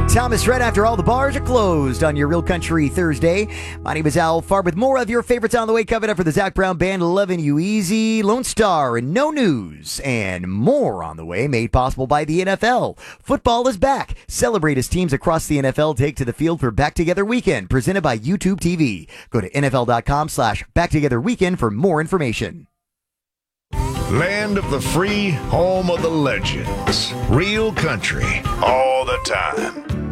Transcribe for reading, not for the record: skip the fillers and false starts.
Thomas Red after all the bars are closed on your Real Country Thursday. My name is Al Farb with more of your favorites on the way. Coming up for the Zach Brown Band, Loving You Easy, Lone Star, and No News, and more on the way, made possible by the NFL. Football is back. Celebrate as teams across the NFL take to the field for Back Together Weekend, presented by YouTube TV. Go to NFL.com/BackTogetherWeekend for more information. Land of the free, home of the legends. Real country, all the time.